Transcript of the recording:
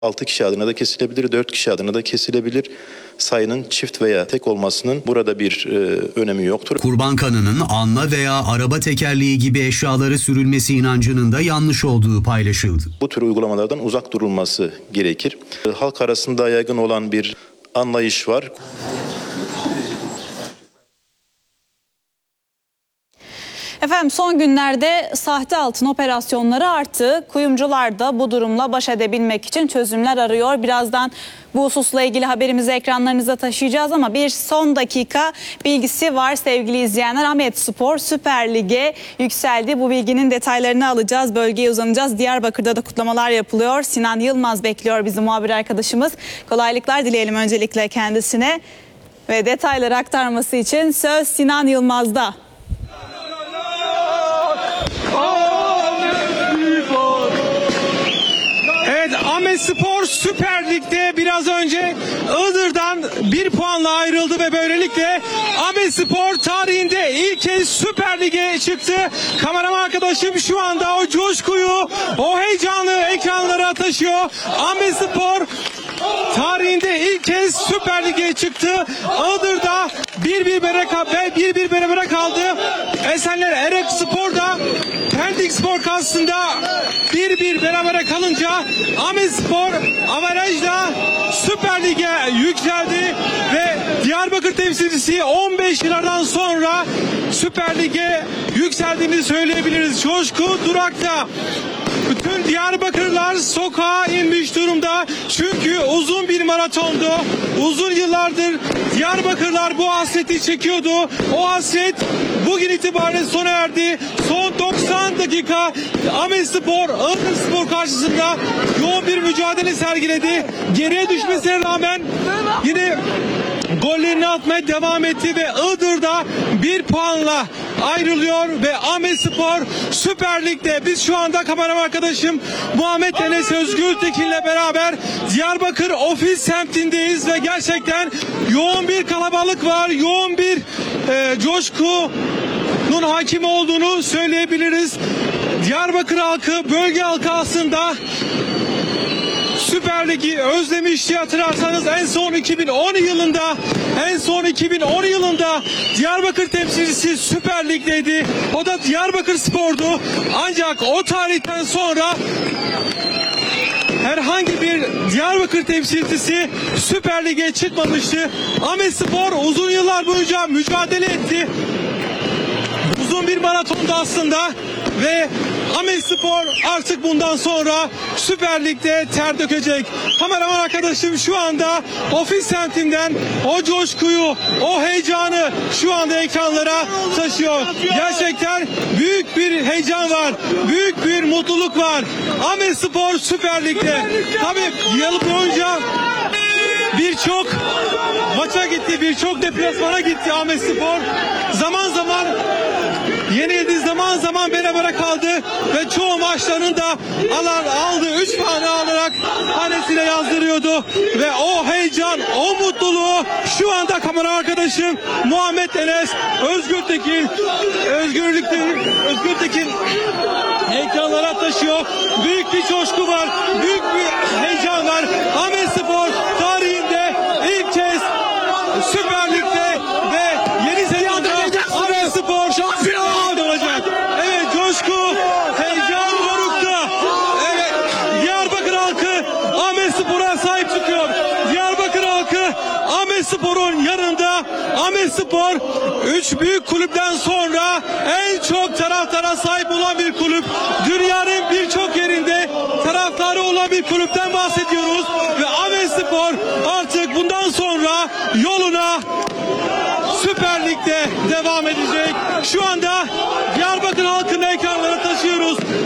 6 kişi adına da kesilebilir, 4 kişi adına da kesilebilir. Sayının çift veya tek olmasının burada bir önemi yoktur. Kurban kanının anla veya araba tekerleği gibi eşyaları sürülmesi inancının da yanlış olduğu paylaşıldı. Bu tür uygulamalardan uzak durulması gerekir. Halk arasında yaygın olan bir anlayış var. Efendim son günlerde sahte altın operasyonları arttı. Kuyumcular da bu durumla baş edebilmek için çözümler arıyor. Birazdan bu hususla ilgili haberimizi ekranlarınıza taşıyacağız ama bir son dakika bilgisi var sevgili izleyenler. Ahmetspor Süper Lig'e yükseldi. Bu bilginin detaylarını alacağız. Bölgeye uzanacağız. Diyarbakır'da da kutlamalar yapılıyor. Sinan Yılmaz bekliyor bizi, muhabir arkadaşımız. Kolaylıklar dileyelim öncelikle kendisine. Ve detayları aktarması için söz Sinan Yılmaz'da. Evet, Ahmetspor Süper Lig'de biraz önce Iğdır'dan 1 puanla ayrıldı ve böylelikle Ahmetspor tarihinde ilk kez Süper Lig'e çıktı. Kameraman arkadaşım şu anda o coşkuyu, o heyecanı ekranlara taşıyor. Ahmetspor tarihinde ilk kez Süper Lig'e çıktı. Iğdır'da 1-1 berabere kaldı. Esenler Erekspor da Pendik Spor karşısında 1-1 berabere kalınca Ahmetspor averajla Süper Lig'e yükseldi ve Diyarbakır temsilcisi 15 yıllardan sonra Süper Lig'e yükseldiğini söyleyebiliriz. Coşku durakta. Bütün Diyarbakırlılar sokağa inmiş durumda. Çünkü uzun bir maratondu. Uzun yıllardır Diyarbakırlılar bu hasreti çekiyordu. O hasret bugün itibariyle sona erdi. Son 90 dakika Ahmetspor Iğdırspor karşısında yoğun bir mücadele sergiledi. Geriye düşmesine rağmen yine gollerini atmaya devam etti ve Iğdır'da 1 puanla ayrılıyor ve Ahmetspor Süper Lig'de. Biz şu anda kameraman arkadaşım Muhammed Enes Özgürtekin'le beraber Diyarbakır Ofis semtindeyiz ve gerçekten yoğun bir kalabalık var, yoğun bir coşkunun hakim olduğunu söyleyebiliriz. Diyarbakır halkı, bölge halkı aslında Süper Lig'i özlemişti. Hatırlarsanız en son 2010 yılında Diyarbakır temsilcisi Süper Lig'deydi. O da Diyarbakır Spor'du. Ancak o tarihten sonra herhangi bir Diyarbakır temsilcisi Süper Lig'e çıkmamıştı. Ahmetspor uzun yıllar boyunca mücadele etti. Uzun bir maratonda aslında ve Ahmetspor artık bundan sonra Süper Lig'de ter dökecek. Kameraman arkadaşım şu anda ofis semtinden o coşkuyu, o heyecanı şu anda ekranlara taşıyor. Gerçekten büyük bir heyecan var, büyük bir mutluluk var. Ahmetspor Süper Lig'de. Tabii yıl boyunca birçok maça gitti, birçok deplasmana gitti Ahmetspor. Zaman zaman yenildi, zaman zaman berabere kaldı ve çoğu maçlarında aldı 3 puanı alarak hanesine yazdırıyordu ve o heyecan, o mutluluğu şu anda kamera arkadaşım Muhammed Enes Özgürtekin ekranlara taşıyor. Büyük bir coşku var, büyük bir heyecan var. Ahmetspor tarihinde ilk kez Süper Lig'de ve yeni sezonda Ahmetspor şampiyon olacak. Evet, coşku, heyecan dorukta. Evet, Diyarbakır halkı Ahmetspor'a sahip çıkıyor. Diyarbakır halkı Ahmetspor'un yanında. Ahmetspor 3 büyük kulüpten sonra en çok taraftara sahip olan bir kulüp. Dünyanın birçok yerinde taraftarı olan bir kulüpten bahsediyoruz ve Ahmetspor artık bundan sonra yoluna Süper Lig'de devam edecek. Şu anda Diyarbakır halkını ekranlara taşıyoruz.